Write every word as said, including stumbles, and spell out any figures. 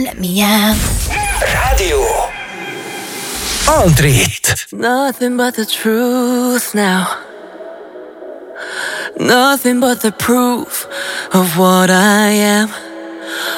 let me out. Rádió Antrit. Nothing but the truth now. Nothing but the proof of what I am.